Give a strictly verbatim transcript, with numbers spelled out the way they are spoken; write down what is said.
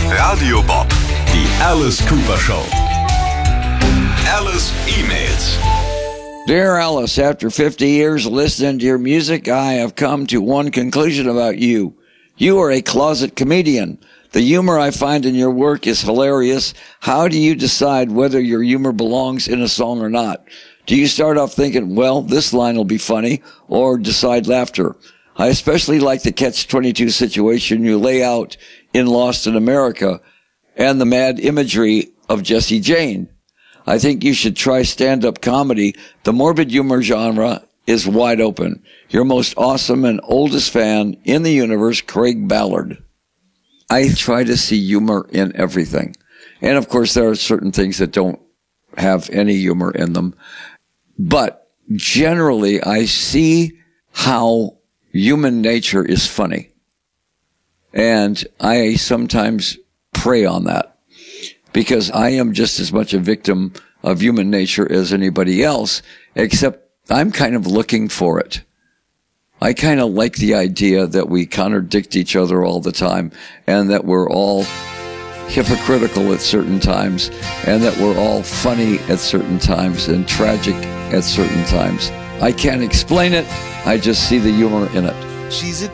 Radio Bob, die Alice Cooper Show. Alice E-Mails. Dear Alice, after fifty years of listening to your music, I have come to one conclusion about you. You are a closet comedian. The humor I find in your work is hilarious. How do you decide whether your humor belongs in a song or not? Do you start off thinking, well, this line will be funny, or decide laughter? I especially like the catch twenty-two situation you lay out in Lost in America and the mad imagery of Jesse Jane. I think you should try stand-up comedy. The morbid humor genre is wide open. Your most awesome and oldest fan in the universe, Craig Ballard. I try to see humor in everything. And of course, there are certain things that don't have any humor in them. But generally, I see how human nature is funny. And I sometimes prey on that because I am just as much a victim of human nature as anybody else, except I'm kind of looking for it. I kind of like the idea that we contradict each other all the time and that we're all hypocritical at certain times and that we're all funny at certain times and tragic at certain times. I can't explain it. I just see the humor in it. She's a